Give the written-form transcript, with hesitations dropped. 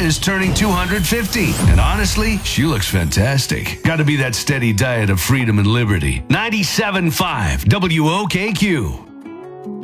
is turning 250. And honestly, she looks fantastic. Got to be that steady diet of freedom and liberty. 97.5 WOKQ.